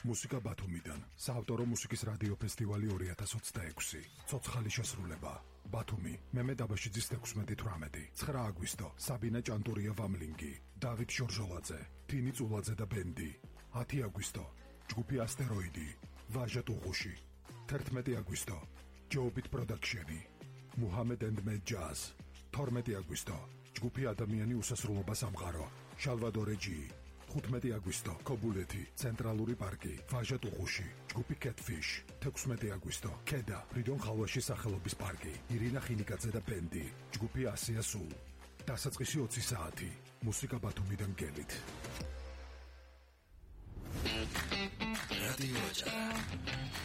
მუსიკა ბათუმიდან. საავტორო მუსიკის რადიო ფესტივალი 2026. ცოცხალი შესრულება. ბათუმი. მემე დაბაშიძის 16-18. 9 აგვისტო. საბინა ჭანტურია ვამლინგი. დავით ჟორჟოლაძე. თინი წულაძე და ბენდი. 10 აგვისტო. ჯგუფი ასტეროიდი. ვაჟა ტუღუში. 11 აგვისტო. ჯოუბით პროდაქშენი. მუჰამედ ენდმე ჯაზ. 12 აგვისტო. ჯგუფი ადამიანი უსასრულობა სამყარო. შალვადორე ჯი. 15 აგვისტო. კობულეთი, ცენტრალური პარკი, ვაჟა ტუღუში, ჯგუფი კეთფიშ. 16 აგვისტო. კედა, ფრიდონ ხალვაში სახელობის პარკი, ირინა ხინიკაძე და ბენდი, ჯგუფი ასია სულ. დასაწყისი 20 საათი. მუსიკა ბათუმიდან გელით. რადიო აჭარა.